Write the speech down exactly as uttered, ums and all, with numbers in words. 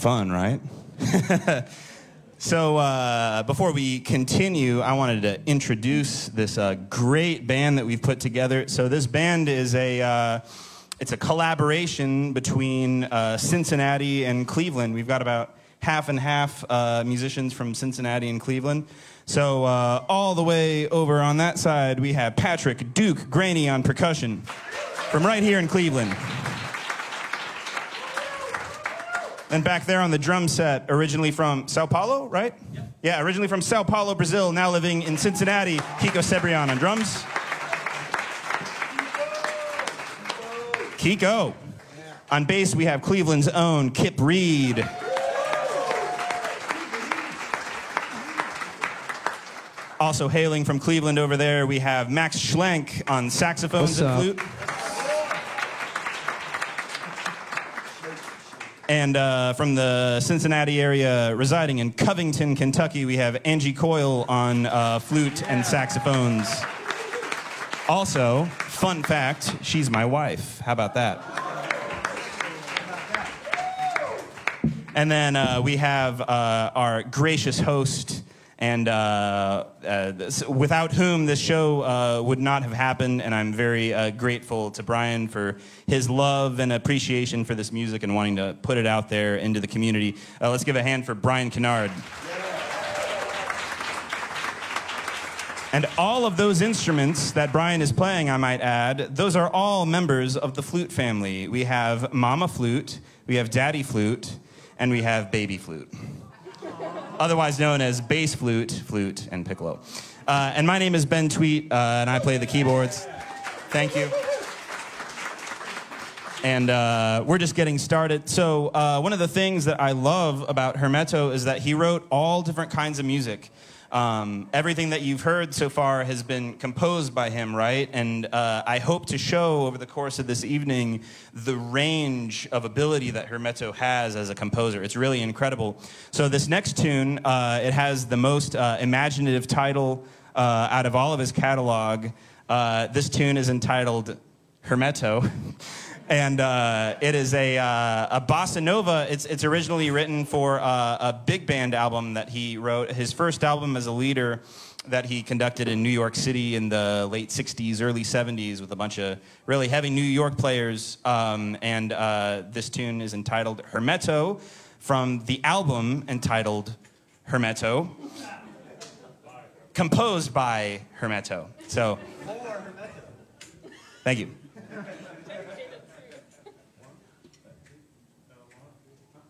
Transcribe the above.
Fun, right? So uh, before we continue, I wanted to introduce this uh, great band that we've put together. So this band is a, uh, it's a collaboration between uh, Cincinnati and Cleveland. We've got about half and half uh, musicians from Cincinnati and Cleveland. So uh, all the way over on that side, we have Patrick Duke Graney on percussion from right here in Cleveland. And back there on the drum set, originally from Sao Paulo, right? Yeah, yeah, originally from Sao Paulo, Brazil, now living in Cincinnati, Kiko Cebrian on drums. Kiko. On bass, we have Cleveland's own Kip Reed. Also hailing from Cleveland over there, we have Max Schlenk on saxophones and flute. And uh, from the Cincinnati area, residing in Covington, Kentucky, we have Angie Coyle on uh, flute and saxophones. Also, fun fact, she's my wife. How about that? And then uh, we have uh, our gracious host, and uh, uh, without whom this show uh, would not have happened, and I'm very uh, grateful to Brian for his love and appreciation for this music and wanting to put it out there into the community. Uh, let's give a hand for Brian Kennard. And all of those instruments that Brian is playing, I might add, those are all members of the flute family. We have Mama Flute, we have Daddy Flute, and we have Baby Flute. Otherwise known as bass flute, flute, and piccolo. Uh, and my name is Ben Tweet, uh, and I play the keyboards. Thank you. And uh, we're just getting started. So uh, one of the things that I love about Hermeto is that he wrote all different kinds of music. Um, everything that you've heard so far has been composed by him, right? And uh, I hope to show over the course of this evening the range of ability that Hermeto has as a composer. It's really incredible. So this next tune, uh, it has the most uh, imaginative title uh, out of all of his catalog. Uh, this tune is entitled Hermeto. And uh, it is a, uh, a bossa nova. It's, it's originally written for uh, a big band album that he wrote. His first album as a leader that he conducted in New York City in the late sixties, early seventies with a bunch of really heavy New York players. Um, and uh, this tune is entitled Hermeto from the album entitled Hermeto, composed by Hermeto. So, thank you.